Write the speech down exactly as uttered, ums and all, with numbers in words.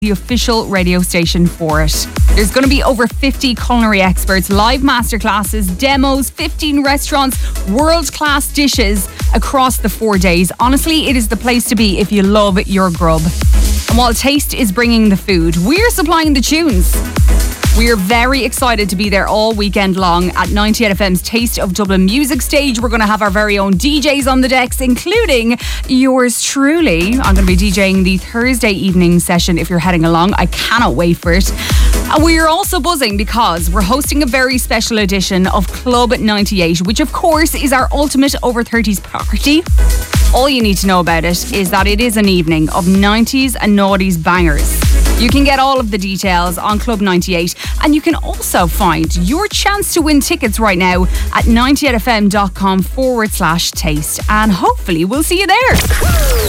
the official radio station for it. There's going to be over fifty culinary experts, live masterclasses, demos, fifteen restaurants, world-class dishes across the four days. Honestly, it is the place to be if you love your grub. And while Taste is bringing the food, we're supplying the tunes. We're very excited to be there all weekend long at ninety-eight F M's Taste of Dublin music stage. We're going to have our very own D Js on the decks, including yours truly. I'm going to be DJing the Thursday evening session if you're heading along. I cannot wait for it. And we're also buzzing because we're hosting a very special edition of Club ninety-eight, which of course is our ultimate over thirties party. All you need to know about it is that it is an evening of nineties and noughties bangers. You can get all of the details on Club ninety-eight, and you can also find your chance to win tickets right now at ninety-eight f m dot com forward slash taste. And hopefully we'll see you there.